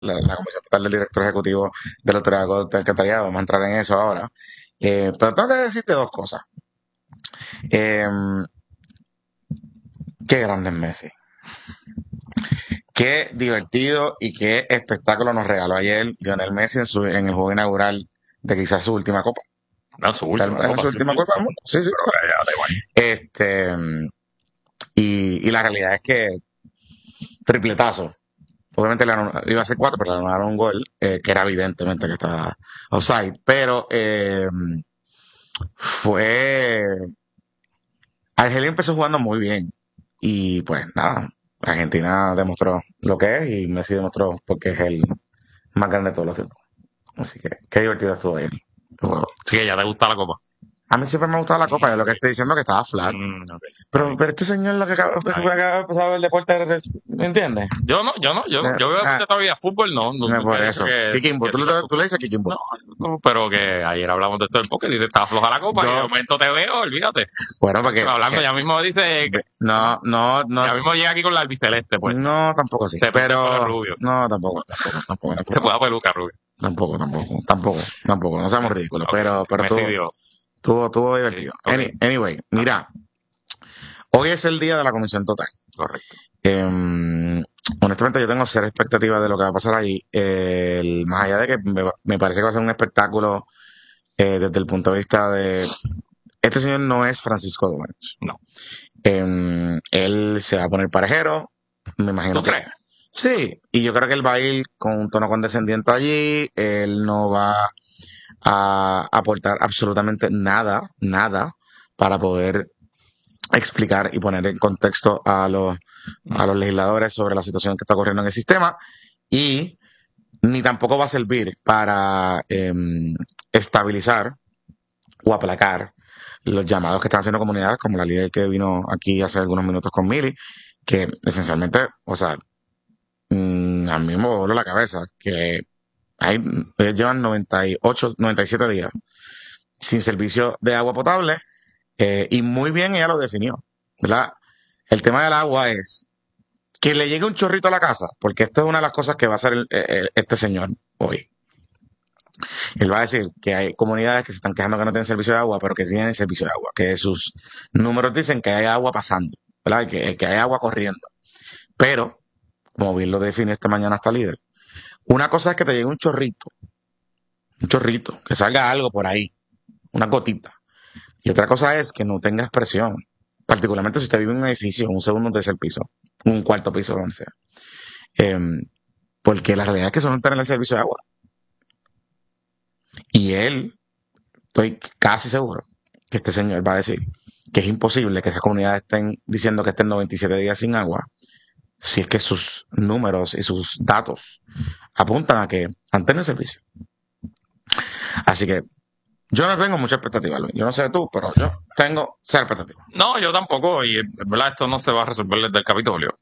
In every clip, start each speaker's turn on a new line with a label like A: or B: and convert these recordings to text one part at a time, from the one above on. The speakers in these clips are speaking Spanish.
A: la Comisión Estatal del Director Ejecutivo de la Autoridad de Alcantarillado. Vamos a entrar en eso ahora. Pero tengo que decirte dos cosas. Eh, Qué grande es Messi. Qué divertido y qué espectáculo nos regaló ayer Lionel Messi en el juego inaugural de quizás su última copa.
B: No, su última
A: En
B: copa,
A: su
B: sí,
A: última
B: sí.
A: copa del mundo. Sí, sí.
B: Pero ya da igual.
A: Y la realidad es que tripletazo. Obviamente iba a ser cuatro, pero le anularon un gol, que era evidentemente que estaba offside. Pero fue. Argelia empezó jugando muy bien. Y pues nada, Argentina demostró lo que es y Messi demostró porque es el más grande de todos los tiempos. Así que qué divertido estuvo ayer.
B: Sí, que ya te gusta la copa.
A: A mí siempre me ha gustado la copa, yo lo que estoy diciendo es que estaba flat.
B: Ok.
A: Pero este señor lo que acaba de empezar a ver el deporte, ¿me entiendes?
B: Yo veo todavía fútbol, no
A: Por
B: he dicho
A: eso.
B: que
A: Kikimbo,
B: que
A: tú le dices Kikimbo.
B: no, pero que ayer hablamos de esto del porque dice estaba floja la copa y de momento te veo, olvídate.
A: Bueno, porque.
B: Pero hablando, ya mismo dice que
A: No.
B: ya mismo llega aquí con la albiceleste, pues.
A: No, tampoco así.
B: Se
A: Pero.
B: con el rubio.
A: No, tampoco.
B: Se puede peluca rubio.
A: Tampoco. No seamos ridículos.
B: Okay.
A: Pero estuvo divertido.
B: Sí, okay.
A: Anyway, mira. Hoy es el día de la comisión total.
B: Correcto.
A: Honestamente, yo tengo cero expectativas de lo que va a pasar ahí. Más allá de que me parece que va a ser un espectáculo desde el punto de vista de. Este señor no es Francisco Domínguez.
B: No.
A: Él se va a poner parejero. Me imagino.
B: ¿Tú crees?
A: Sí, y yo creo que él va a ir con un tono condescendiente allí. Él no va a aportar absolutamente nada para poder explicar y poner en contexto a los legisladores sobre la situación que está ocurriendo en el sistema, y ni tampoco va a servir para estabilizar o aplacar los llamados que están haciendo comunidades, como la líder que vino aquí hace algunos minutos con Mili, que esencialmente, o sea, a mí me voló la cabeza que ellos llevan 98, 97 días sin servicio de agua potable, y muy bien ella lo definió, ¿verdad? El tema del agua es que le llegue un chorrito a la casa, porque esto es una de las cosas que va a hacer este señor hoy. Él va a decir que hay comunidades que se están quejando que no tienen servicio de agua, pero que tienen servicio de agua, que sus números dicen que hay agua pasando, ¿verdad? Que hay agua corriendo. Pero, como bien lo define esta mañana esta líder, una cosa es que te llegue un chorrito, que salga algo por ahí, una gotita. Y otra cosa es que no tengas presión, particularmente si usted vive en un edificio, un segundo o tercer piso, un cuarto piso, donde sea. Porque la realidad es que eso no está en el servicio de agua. Y estoy casi seguro que este señor va a decir que es imposible que esas comunidades estén diciendo que estén 97 días sin agua, si es que sus números y sus datos apuntan a que han tenido servicio. Así que yo no tengo mucha expectativa, Luis. Yo no sé tú, pero yo tengo cero expectativa.
B: No, yo tampoco, y verdad, esto no se va a resolver desde el Capitolio.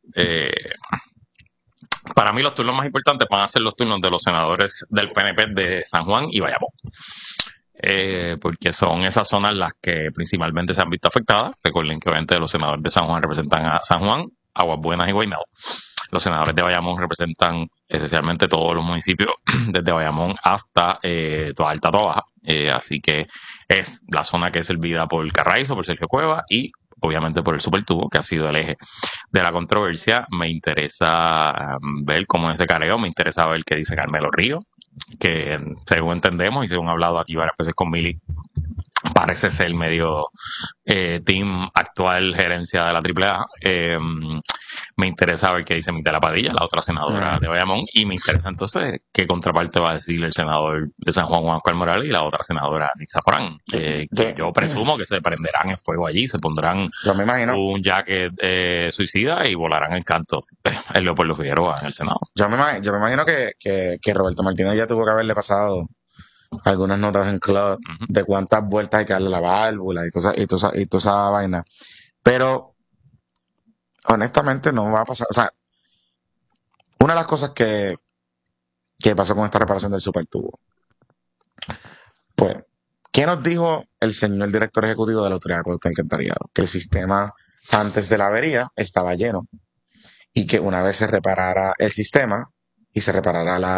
B: Para mí los turnos más importantes van a ser los turnos de los senadores del PNP de San Juan y Bayamón. Porque son esas zonas las que principalmente se han visto afectadas. Recuerden que obviamente los senadores de San Juan representan a San Juan, Aguas Buenas y Guaynabo. Los senadores de Bayamón representan esencialmente todos los municipios, desde Bayamón hasta toda Alta Toa Baja. Así que es la zona que es servida por Carraizo, por Sergio Cueva y obviamente por el Supertubo, que ha sido el eje de la controversia. Me interesa ver cómo es ese careo, me interesa ver qué dice Carmelo Río, que según entendemos y según hablado aquí varias veces con Mili, parece ser medio team actual gerencia de la AAA. Me interesa ver qué dice Migdalia Padilla, la otra senadora de Bayamón, y me interesa entonces qué contraparte va a decir el senador de San Juan, Juan Oscar Morales, y la otra senadora, Nixa Porán, que yo presumo que se prenderán en fuego allí, se pondrán un jacket suicida y volarán el canto el Leopoldo Figueroa en el Senado.
A: Yo me imagino que Roberto Martínez ya tuvo que haberle pasado algunas notas en club de cuántas vueltas hay que darle a la válvula y toda esa vaina. Pero honestamente no va a pasar. O sea, una de las cosas que pasó con esta reparación del supertubo, pues, ¿qué nos dijo el señor director ejecutivo de la Autoridad de Alcantarillado? Que el sistema antes de la avería estaba lleno y que una vez se reparara el sistema, y se reparará